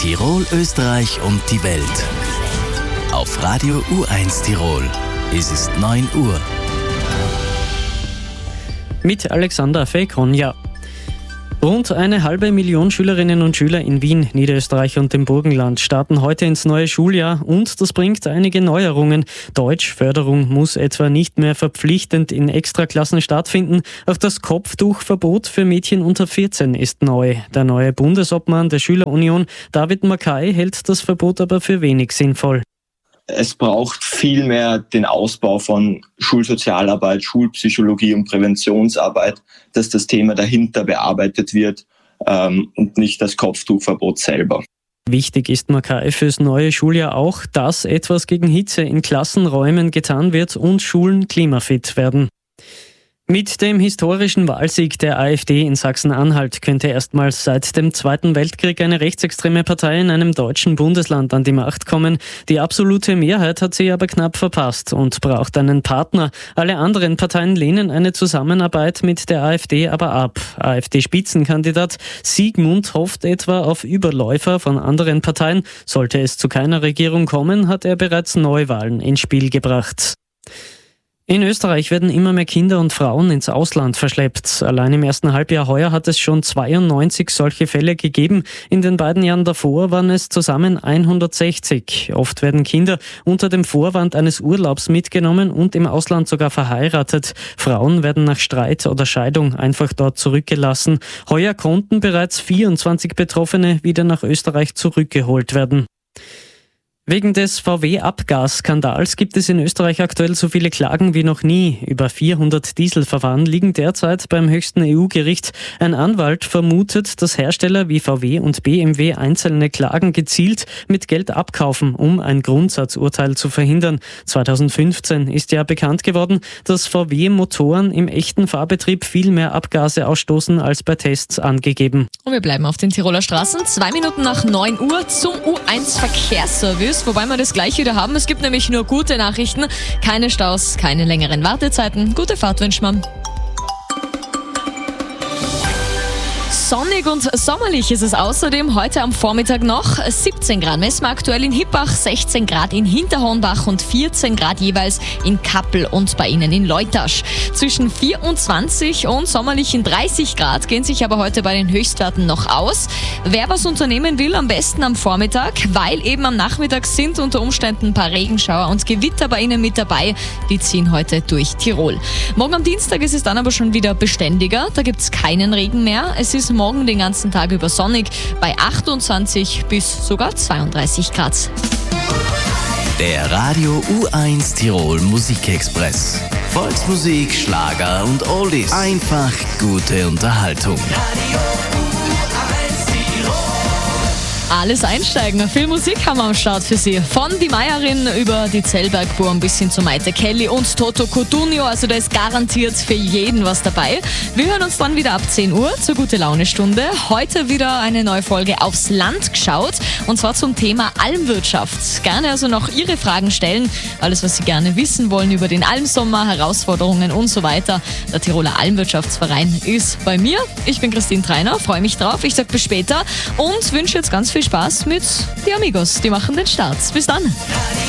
Tirol, Österreich und die Welt. Auf Radio U1 Tirol. Es ist 9 Uhr. Mit Alexander Feikronja. Rund 500.000 Schülerinnen und Schüler in Wien, Niederösterreich und dem Burgenland starten heute ins neue Schuljahr und das bringt einige Neuerungen. Deutschförderung muss etwa nicht mehr verpflichtend in Extraklassen stattfinden. Auch das Kopftuchverbot für Mädchen unter 14 ist neu. Der neue Bundesobmann der Schülerunion, David Mackay, hält das Verbot aber für wenig sinnvoll. Es braucht viel mehr den Ausbau von Schulsozialarbeit, Schulpsychologie und Präventionsarbeit, dass das Thema dahinter bearbeitet wird und nicht das Kopftuchverbot selber. Wichtig ist Mackay fürs neue Schuljahr auch, dass etwas gegen Hitze in Klassenräumen getan wird und Schulen klimafit werden. Mit dem historischen Wahlsieg der AfD in Sachsen-Anhalt könnte erstmals seit dem Zweiten Weltkrieg eine rechtsextreme Partei in einem deutschen Bundesland an die Macht kommen. Die absolute Mehrheit hat sie aber knapp verpasst und braucht einen Partner. Alle anderen Parteien lehnen eine Zusammenarbeit mit der AfD aber ab. AfD-Spitzenkandidat Siegmund hofft etwa auf Überläufer von anderen Parteien. Sollte es zu keiner Regierung kommen, hat er bereits Neuwahlen ins Spiel gebracht. In Österreich werden immer mehr Kinder und Frauen ins Ausland verschleppt. Allein im ersten Halbjahr heuer hat es schon 92 solche Fälle gegeben. In den beiden Jahren davor waren es zusammen 160. Oft werden Kinder unter dem Vorwand eines Urlaubs mitgenommen und im Ausland sogar verheiratet. Frauen werden nach Streit oder Scheidung einfach dort zurückgelassen. Heuer konnten bereits 24 Betroffene wieder nach Österreich zurückgeholt werden. Wegen des VW-Abgasskandals gibt es in Österreich aktuell so viele Klagen wie noch nie. Über 400 Dieselverfahren liegen derzeit beim höchsten EU-Gericht. Ein Anwalt vermutet, dass Hersteller wie VW und BMW einzelne Klagen gezielt mit Geld abkaufen, um ein Grundsatzurteil zu verhindern. 2015 ist ja bekannt geworden, dass VW-Motoren im echten Fahrbetrieb viel mehr Abgase ausstoßen als bei Tests angegeben. Und wir bleiben auf den Tiroler Straßen. 2 Minuten nach 9 Uhr zum U1-Verkehrsservice. Wobei wir das gleich wieder haben. Es gibt nämlich nur gute Nachrichten. Keine Staus, keine längeren Wartezeiten. Gute Fahrt wünscht man. Sonnig und sommerlich ist es außerdem heute am Vormittag noch. 17 Grad messen wir aktuell in Hippach, 16 Grad in Hinterhornbach und 14 Grad jeweils in Kappel und bei Ihnen in Leutasch. Zwischen 24 und sommerlichen 30 Grad gehen sich aber heute bei den Höchstwerten noch aus. Wer was unternehmen will, am besten am Vormittag, weil eben am Nachmittag sind unter Umständen ein paar Regenschauer und Gewitter bei Ihnen mit dabei. Die ziehen heute durch Tirol. Morgen am Dienstag ist es dann aber schon wieder beständiger. Da gibt es keinen Regen mehr. Es ist morgen den ganzen Tag über sonnig bei 28 bis sogar 32 Grad. Der Radio U1 Tirol Musikexpress. Volksmusik, Schlager und Oldies. Einfach gute Unterhaltung. Radio U1 Tirol. Alles einsteigen. Viel Musik haben wir am Start für Sie. Von Die Meierin über die Zellbergburm bis hin zu Maite Kelly und Toto Cotugno. Also da ist garantiert für jeden was dabei. Wir hören uns dann wieder ab 10 Uhr zur Gute-Laune-Stunde. Heute wieder eine neue Folge aufs Land geschaut. Und zwar zum Thema Almwirtschaft. Gerne also noch Ihre Fragen stellen. Alles, was Sie gerne wissen wollen über den Almsommer, Herausforderungen und so weiter. Der Tiroler Almwirtschaftsverein ist bei mir. Ich bin Christine Treiner, freue mich drauf. Ich sage bis später und wünsche jetzt ganz viel Spaß mit Die Amigos. Die machen den Start. Bis dann.